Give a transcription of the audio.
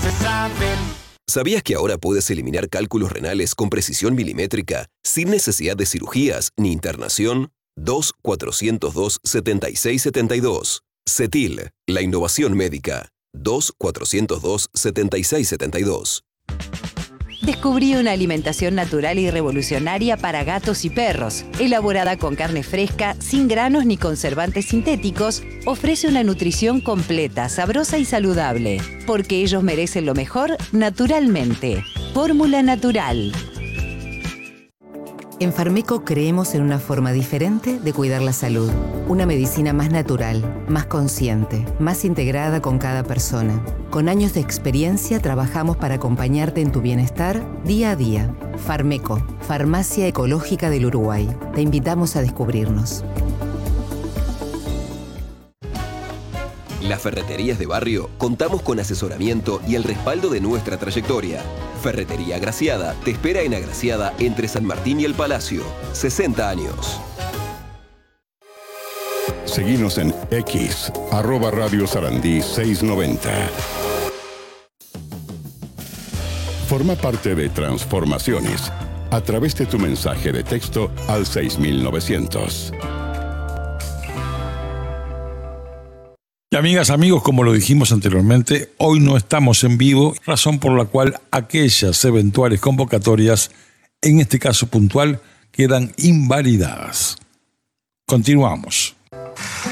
se saben. ¿Sabías que ahora puedes eliminar cálculos renales con precisión milimétrica sin necesidad de cirugías ni internación? 2-402-7672. CETIL, la innovación médica. 2-402-7672. Descubrí una alimentación natural y revolucionaria para gatos y perros. Elaborada con carne fresca, sin granos ni conservantes sintéticos, ofrece una nutrición completa, sabrosa y saludable. Porque ellos merecen lo mejor naturalmente. Fórmula Natural. En Farmeco creemos en una forma diferente de cuidar la salud. Una medicina más natural, más consciente, más integrada con cada persona. Con años de experiencia trabajamos para acompañarte en tu bienestar día a día. Farmeco, Farmacia Ecológica del Uruguay. Te invitamos a descubrirnos. Las ferreterías de barrio contamos con asesoramiento y el respaldo de nuestra trayectoria. Ferretería Agraciada te espera en Agraciada entre San Martín y el Palacio. 60 años. Seguinos en X, @Radio Sarandí 690. Forma parte de Transformaciones a través de tu mensaje de texto al 6900. Y amigas, amigos, como lo dijimos anteriormente, hoy no estamos en vivo, razón por la cual aquellas eventuales convocatorias, en este caso puntual, quedan invalidadas. Continuamos.